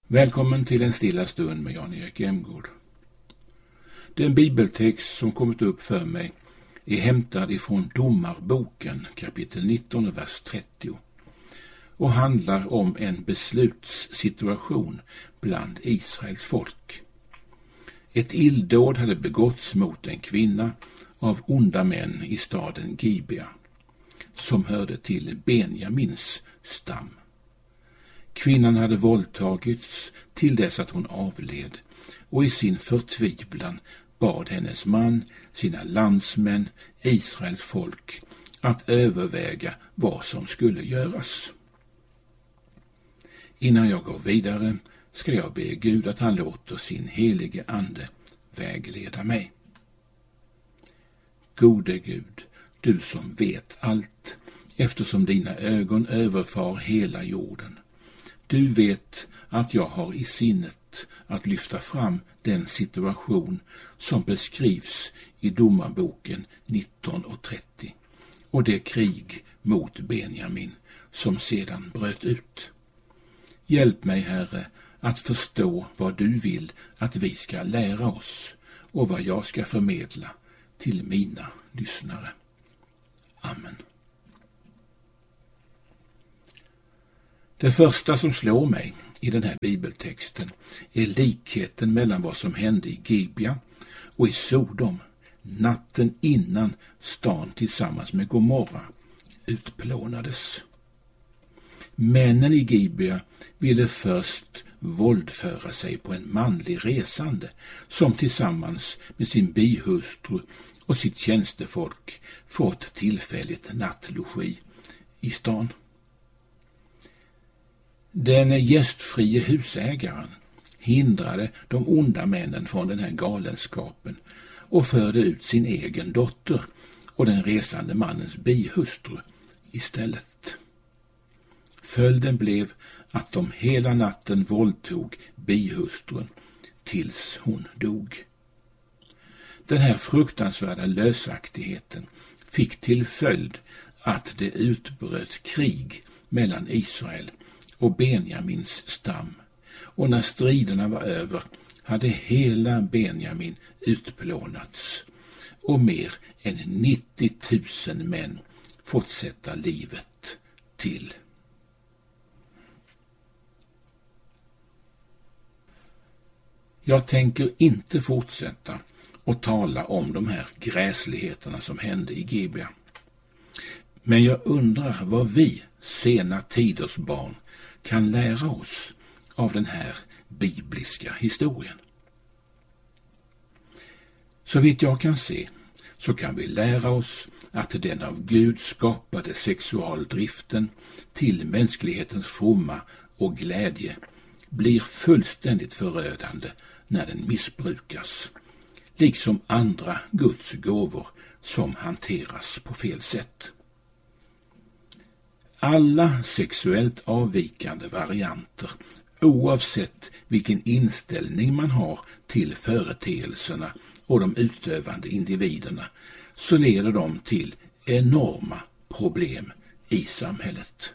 Välkommen till en stilla stund med Jan-Erik Emgård. Den bibeltext som kommit upp för mig är hämtad ifrån Domarboken kapitel 19 vers 30 och handlar om en beslutssituation bland Israels folk. Ett illdåd hade begåtts mot en kvinna av onda män i staden Gibea som hörde till Benjamins stam. Kvinnan hade våldtagits till dess att hon avled och i sin förtvivlan bad hennes man, sina landsmän, Israels folk att överväga vad som skulle göras. Innan jag går vidare ska jag be Gud att han låter sin helige ande vägleda mig. Gode Gud, du som vet allt, eftersom dina ögon överfar hela jorden. Du vet att jag har i sinnet att lyfta fram den situation som beskrivs i Domarboken 19:30 och det krig mot Benjamin som sedan bröt ut. Hjälp mig, Herre, att förstå vad du vill att vi ska lära oss och vad jag ska förmedla till mina lyssnare. Amen. Det första som slår mig i den här bibeltexten är likheten mellan vad som hände i Gibea och i Sodom natten innan stan tillsammans med Gomorra utplånades. Männen i Gibea ville först våldföra sig på en manlig resande som tillsammans med sin bihustru och sitt tjänstefolk fått tillfälligt nattlogi i stan. Den gästfrie husägaren hindrade de onda männen från den här galenskapen och förde ut sin egen dotter och den resande mannens bihustru istället. Följden blev att de hela natten våldtog bihustrun tills hon dog. Den här fruktansvärda lösaktigheten fick till följd att det utbröt krig mellan Israel och Benjamins stam, och när striderna var över hade hela Benjamin utplånats och mer än 90 000 män fått sätta livet till. Jag tänker inte fortsätta och tala om de här gräsligheterna som hände i Gibea. Men jag undrar vad vi, sena tiders barn, kan lära oss av den här bibliska historien. Så vitt jag kan se så kan vi lära oss att den av Gud skapade sexualdriften till mänsklighetens fromma och glädje blir fullständigt förödande när den missbrukas, liksom andra Guds gåvor som hanteras på fel sätt. Alla sexuellt avvikande varianter, oavsett vilken inställning man har till företeelserna och de utövande individerna, så leder de till enorma problem i samhället.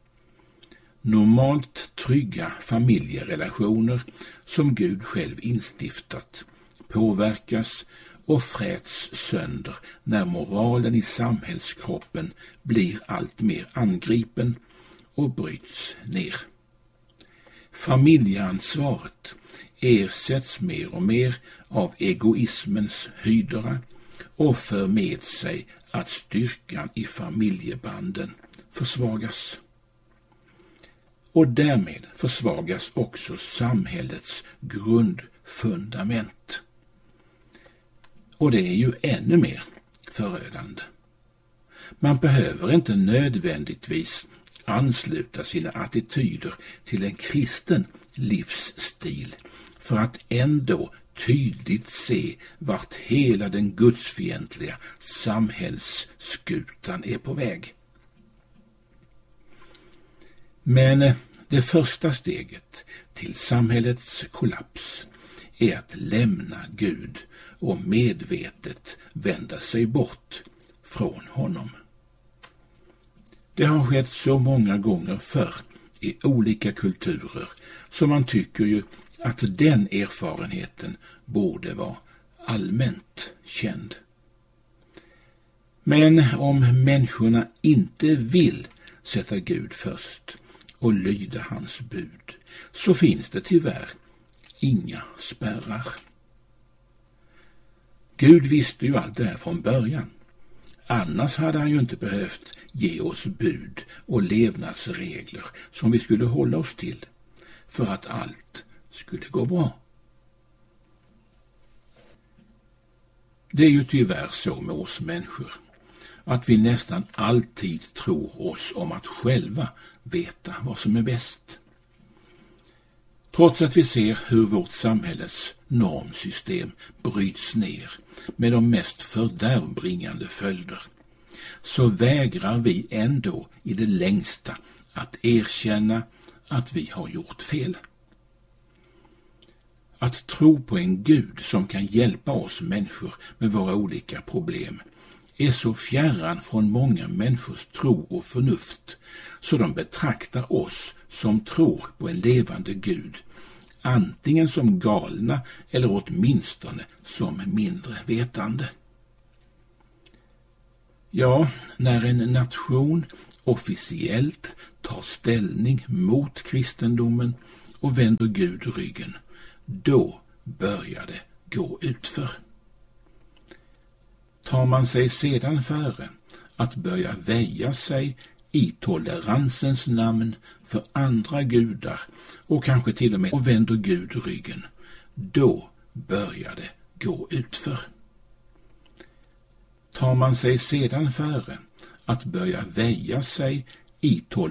Normalt trygga familjerelationer som Gud själv instiftat påverkas och fräts sönder när moralen i samhällskroppen blir allt mer angripen och bryts ner. Familjeansvaret ersätts mer och mer av egoismens hydra och för med sig att styrkan i familjebanden försvagas. Och därmed försvagas också samhällets grundfundament. Och det är ju ännu mer förödande. Man behöver inte nödvändigtvis ansluta sina attityder till en kristen livsstil för att ändå tydligt se vart hela den gudsfientliga samhällsskutan är på väg. Men det första steget till samhällets kollaps är att lämna Gud och medvetet vända sig bort från honom. Det har skett så många gånger förr i olika kulturer, så man tycker ju att den erfarenheten borde vara allmänt känd. Men om människorna inte vill sätta Gud först och lyda hans bud, så finns det tyvärr inga spärrar. Gud visste ju allt det här från början. Annars hade han ju inte behövt ge oss bud och levnadsregler som vi skulle hålla oss till för att allt skulle gå bra. Det är ju tyvärr så med oss människor att vi nästan alltid tror oss om att själva veta vad som är bäst. Trots att vi ser hur vårt samhälles normsystem bryts ner med de mest fördärvbringande följder, så vägrar vi ändå i det längsta att erkänna att vi har gjort fel. Att tro på en Gud som kan hjälpa oss människor med våra olika problem är så fjärran från många människors tro och förnuft, så de betraktar oss som tror på en levande Gud antingen som galna eller åtminstone som mindre vetande. Ja, när en nation officiellt tar ställning mot kristendomen och vänder Gud ryggen, då börjar det gå utför. Tar man sig sedan före att börja väja sig i toleransens namn för andra gudar och kanske till och med och vänder Gud ryggen, då börjar det gå utför. Tar man sig sedan före att börja väja sig i